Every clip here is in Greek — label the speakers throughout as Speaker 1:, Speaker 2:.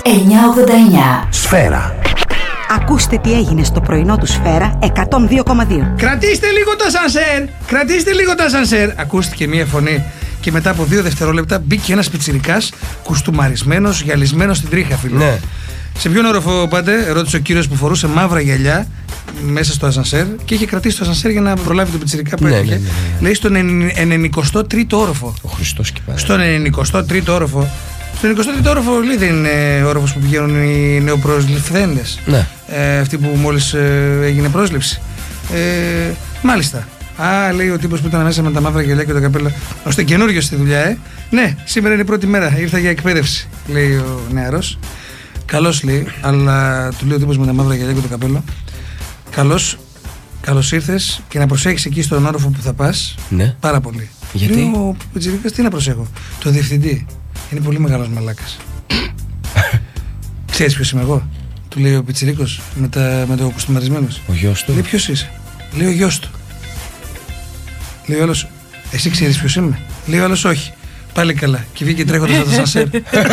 Speaker 1: 989.
Speaker 2: Σφαίρα.
Speaker 3: Ακούστε τι έγινε στο πρωινό του Σφαίρα 102,2.
Speaker 4: Κρατήστε λίγο το ασανσέρ! Κρατήστε λίγο το ασανσέρ! Ακούστηκε μία φωνή και μετά από 2 δευτερόλεπτα μπήκε ένας πιτσιρικάς κουστούμαρισμένος, γυαλισμένος στην τρίχα, φίλο.
Speaker 2: Ναι.
Speaker 4: Σε ποιον όροφο πάτε? Ρώτησε ο κύριος που φορούσε μαύρα γυαλιά μέσα στο ασανσέρ και είχε κρατήσει το ασανσέρ για να προλάβει τον πιτσιρικά που έτυχε. Ναι. Λέει στον 93ο όροφο.
Speaker 2: Ο Χριστός και
Speaker 4: στον 93ο όροφο. Στον 23ο όροφο, λέει, δεν είναι όροφος που πηγαίνουν οι νεοπροσληφθέντες.
Speaker 2: Ναι.
Speaker 4: Αυτοί που μόλις έγινε πρόσληψη. Μάλιστα. Λέει ο τύπος που ήταν μέσα με τα μαύρα γυαλιά και το καπέλο. Ώστε καινούριος στη δουλειά, Ναι, σήμερα είναι η πρώτη μέρα. Ήρθα για εκπαίδευση, λέει ο νεαρός. Καλώς, λέει, αλλά του λέει ο τύπος με τα μαύρα γυαλιά και το καπέλο. Καλώς ήρθες και να προσέχεις εκεί στον όροφο που θα πας.
Speaker 2: Ναι.
Speaker 4: Πάρα πολύ.
Speaker 2: Γιατί?
Speaker 4: Λέει ο πιτσιρίκας, τι να προσέχω? Το διευθυντή. Είναι πολύ μεγάλος μαλάκας. Ξέρεις ποιος είμαι εγώ? Του λέει ο πιτσιρίκος με το κουστούμαρισμένος.
Speaker 2: Ο γιος του.
Speaker 4: Λέει, ποιος είσαι? Λέει, ο γιος του. Λέει ο άλλος, εσύ ξέρεις ποιος είμαι? Λέει ο άλλος, όχι. Πάλι καλά. Και βγήκε τρέχοντας από το σανσέρ.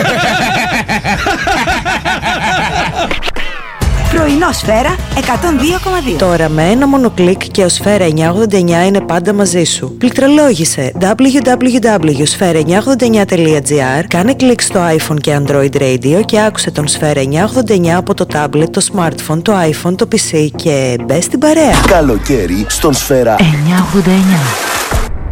Speaker 3: Πρωινό Σφαίρα 102,2.
Speaker 5: Τώρα με ένα μόνο κλικ και ο Σφαίρα 989 είναι πάντα μαζί σου. Πληκτρολόγησε www.sfera989.gr, κάνε κλικ στο iPhone και Android Radio και άκουσε τον Σφαίρα 989 από το tablet, το smartphone, το iPhone, το PC και μπες στην παρέα.
Speaker 2: Καλοκαίρι στον Σφαίρα
Speaker 1: 989.